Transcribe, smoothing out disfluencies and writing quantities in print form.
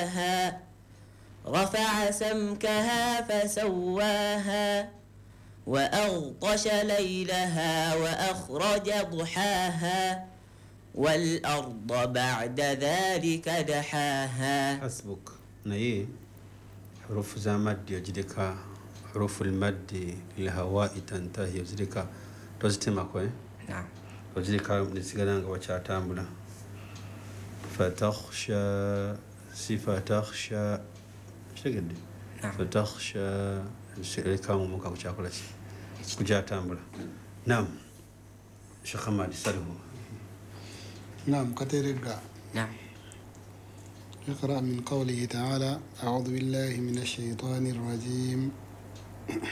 دحاها رفع سمكها فسواها وأغطش ليلها وأخرج ضحاها والأرض بعد ذلك دحاها. حسبك. نيي حروف زامد يجدك حروف المد للهواء تنتهي يجدك تزتمك. نعم. يجدك نسيغنا وشاتامبلا. فتخشى صفة تخشى شقد. نعم. فتخشى كانوا مكا وشاكلتي كجاتامبلا. نعم. شيخ حماد سلمو. نعم كتيرجع. نعم. اقرأ من قوله تعالى: أعوذ بالله من الشيطان الرجيم